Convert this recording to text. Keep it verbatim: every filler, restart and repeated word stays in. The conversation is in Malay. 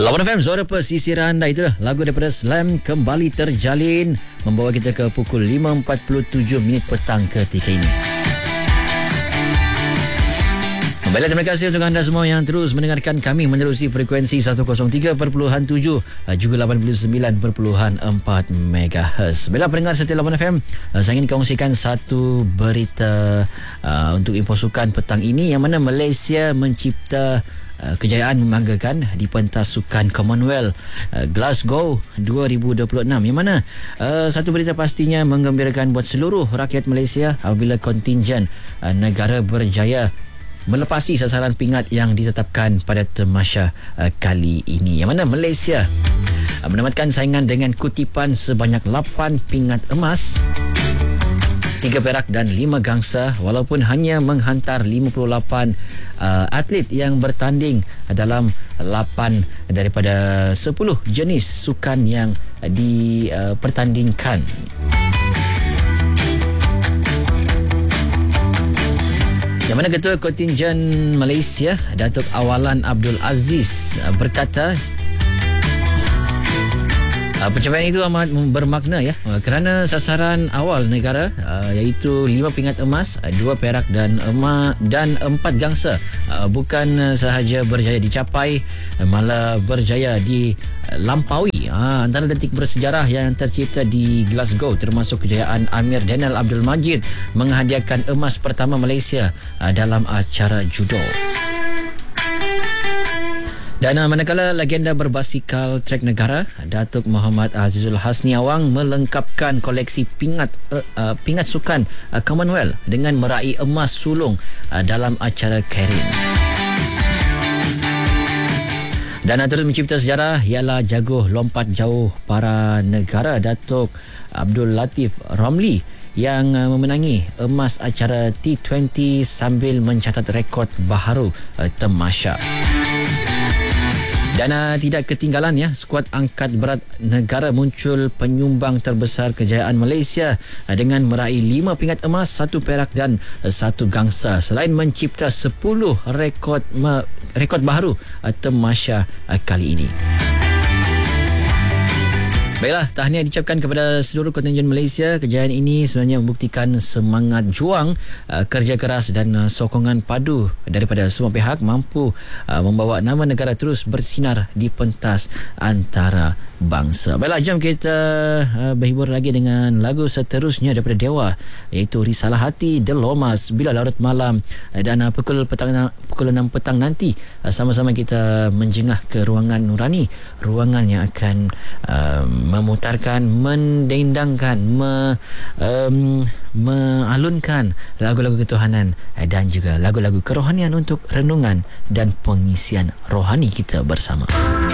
Lawan F M, suara pesisiran anda. Itulah lagu daripada Slam kembali terjalin, membawa kita ke pukul lima empat puluh tujuh minit petang ketika ini. Baiklah, terima kasih untuk anda semua yang terus mendengarkan kami menerusi frekuensi seratus tiga perpuluhan tujuh juga lapan puluh sembilan perpuluhan empat megahertz. Baiklah pendengar setia Lawan F M, saya ingin kongsikan satu berita uh, untuk info sukan petang ini, yang mana Malaysia mencipta uh, kejayaan membanggakan di pentas sukan Commonwealth uh, Glasgow dua ribu dua puluh enam, yang mana uh, satu berita pastinya menggembirakan buat seluruh rakyat Malaysia apabila kontingen uh, negara berjaya melepasi sasaran pingat yang ditetapkan pada tamasya uh, kali ini, yang mana Malaysia uh, menamatkan saingan dengan kutipan sebanyak lapan pingat emas, tiga perak dan lima gangsa, walaupun hanya menghantar lima puluh lapan uh, atlet yang bertanding dalam lapan daripada sepuluh jenis sukan yang uh, dipertandingkan. Yang mana Ketua Kontingen Malaysia, Datuk Awalan Abdul Aziz, berkata pencapaian itu amat bermakna ya, kerana sasaran awal negara iaitu lima pingat emas, dua perak dan emas dan empat gangsa bukan sahaja berjaya dicapai, malah berjaya dilampaui. Ha, antara detik bersejarah yang tercipta di Glasgow termasuk kejayaan Amir Daniel Abdul Majid menghadiahkan emas pertama Malaysia dalam acara judo. Dan uh, manakala legenda berbasikal trek negara Datuk Muhammad Azizul Hasni Awang melengkapkan koleksi pingat uh, uh, pingat sukan uh, Commonwealth dengan meraih emas sulung uh, dalam acara Kairin. Dan uh, terus mencipta sejarah ialah jago lompat jauh para negara Datuk Abdul Latif Ramli yang uh, memenangi emas acara T dua puluh sambil mencatat rekod baharu uh, tamasya. Dan uh, tidak ketinggalan ya, skuad angkat berat negara muncul penyumbang terbesar kejayaan Malaysia uh, dengan meraih lima pingat emas, satu perak dan uh, satu gangsa, selain mencipta sepuluh rekod me, rekod baharu uh, tamasya uh, kali ini. Baiklah, tahniah diucapkan kepada seluruh kontingen Malaysia. Kejayaan ini sebenarnya membuktikan semangat juang, uh, kerja keras dan uh, sokongan padu daripada semua pihak mampu uh, membawa nama negara terus bersinar di pentas antara bangsa. Baiklah, jom kita uh, berhibur lagi dengan lagu seterusnya daripada Dewa, iaitu Risalah Hati The Lomas Bila Larut Malam. Uh, dan uh, pukul petang pukul enam petang nanti uh, sama-sama kita menjengah ke ruangan nurani, ruangan yang akan uh, memutarkan, mendendangkan, me, um, mengalunkan lagu-lagu ketuhanan dan juga lagu-lagu kerohanian untuk renungan dan pengisian rohani kita bersama.